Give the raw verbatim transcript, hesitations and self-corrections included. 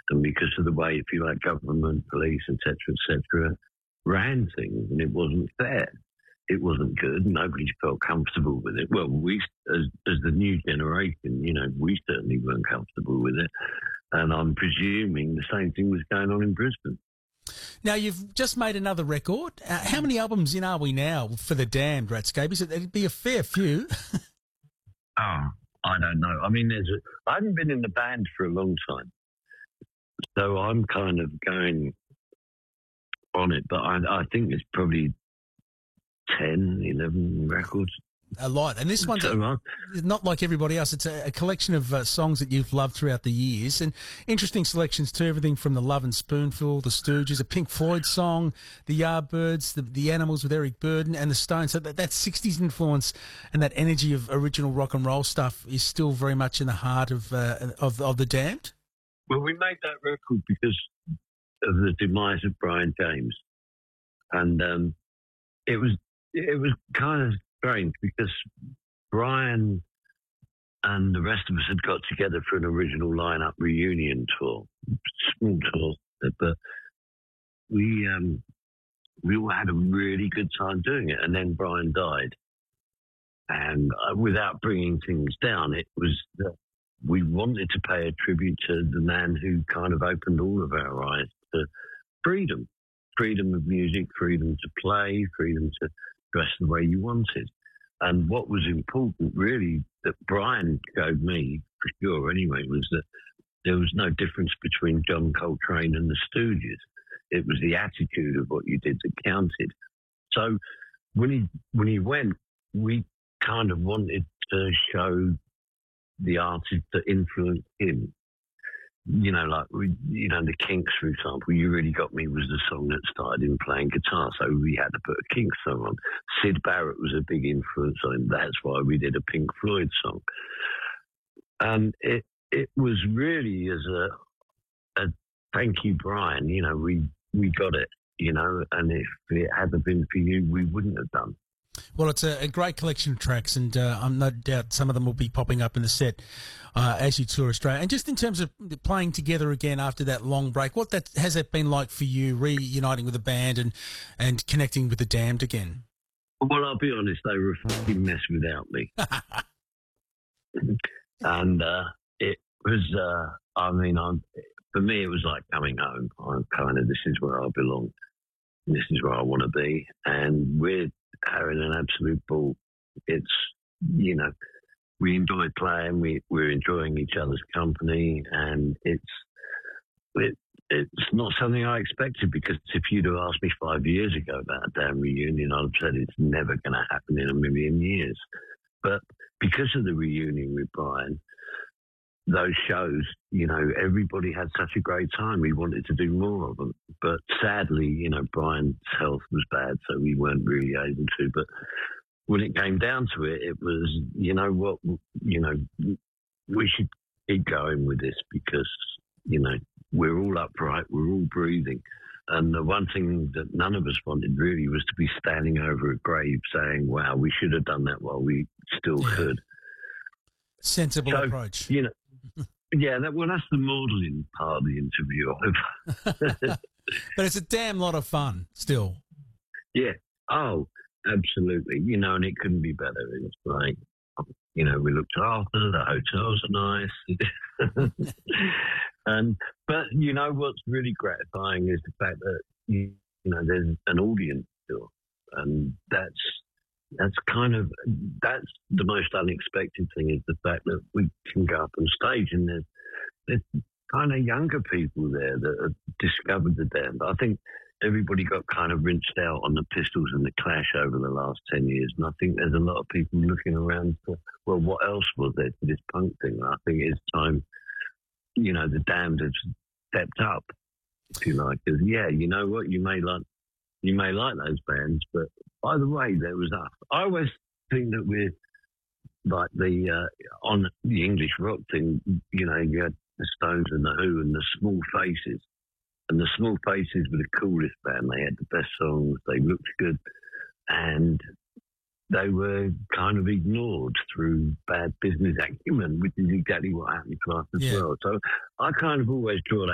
and because of the way, if you like, government, police, et cetera, et cetera, ran things, and it wasn't fair. It wasn't good. Nobody felt comfortable with it. Well, we, as, as the new generation, you know, we certainly weren't comfortable with it. And I'm presuming the same thing was going on in Brisbane. Now, you've just made another record. Uh, how many albums in are we now for The Damned, Ratscape? It'd be a fair few. Oh, I don't know. I mean, there's a, I haven't been in the band for a long time. So I'm kind of going on it. But I, I think it's probably ten, eleven records. A lot. And this one's a, not like everybody else. It's a, a collection of uh, songs that you've loved throughout the years, and interesting selections too, everything from The Love and Spoonful, The Stooges, a Pink Floyd song, The Yardbirds, The, the Animals with Eric Burdon, and The Stones. So that, that sixties influence and that energy of original rock and roll stuff is still very much in the heart of uh, of, of The Damned? Well, we made that record because of the demise of Brian James. And um, it was it was kind of strange because Brian and the rest of us had got together for an original lineup reunion tour, small tour, but we um, we all had a really good time doing it. And then Brian died, and uh, without bringing things down, it was that we wanted to pay a tribute to the man who kind of opened all of our eyes to freedom, freedom of music, freedom to play, freedom to dress the way you wanted. And what was important, really, that Brian showed me, for sure anyway, was that there was no difference between John Coltrane and the Stooges. It was the attitude of what you did that counted. So when he when he went, we kind of wanted to show the artist that influenced him. You know, like, we, you know, the Kinks, for example, You Really Got Me was the song that started him playing guitar, so we had to put a Kinks song on. Syd Barrett was a big influence on him. That's why we did a Pink Floyd song. And it it was really as a, a thank you, Brian, you know, we, we got it, you know, and if it hadn't been for you, we wouldn't have done. Well, it's a, a great collection of tracks, and uh, I'm no doubt some of them will be popping up in the set uh, as you tour Australia. And just in terms of playing together again after that long break, what that has that been like for you, reuniting with the band and, and connecting with the Damned again? Well, I'll be honest, they were a fucking mess without me. and uh, it was, uh, I mean, I'm, for me, it was like coming home. I'm kind of, this is where I belong. This is where I want to be. And we're having an absolute ball. It's, you know, we enjoy playing, we, we're enjoying each other's company, and it's it, it's not something I expected, because if you'd have asked me five years ago about a damn reunion, I'd have said it's never going to happen in a million years. But because of the reunion with Brian, those shows, you know, everybody had such a great time. We wanted to do more of them. But sadly, you know, Brian's health was bad, so we weren't really able to. But when it came down to it, it was, you know what, you know, we should keep going with this, because, you know, we're all upright, we're all breathing. And the one thing that none of us wanted really was to be standing over a grave saying, wow, we should have done that while we still yeah. could. Sensible so, approach. You know, yeah, that, well, that's the modelling part of the interview. But it's a damn lot of fun still. Yeah. Oh, absolutely. You know, and it couldn't be better. It's like, you know, we looked after, the hotels are nice. and, but, you know, what's really gratifying is the fact that, you, you know, there's an audience still. And that's, That's kind of, that's the most unexpected thing, is the fact that we can go up on stage and there's, there's kind of younger people there that have discovered the Damned. I think everybody got kind of rinsed out on the Pistols and the Clash over the last ten years. And I think there's a lot of people looking around for, well, what else was there to this punk thing? I think it's time, you know, the Damned have stepped up, if you like. Because, yeah, you know what, you may like, You may like those bands, but by the way, there was us. I always think that we're like the, uh, on the English rock thing, you know, you had the Stones and the Who and the Small Faces. And the Small Faces were the coolest band. They had the best songs. They looked good. And they were kind of ignored through bad business acumen, which is exactly what happened to us as yeah. well. So I kind of always draw that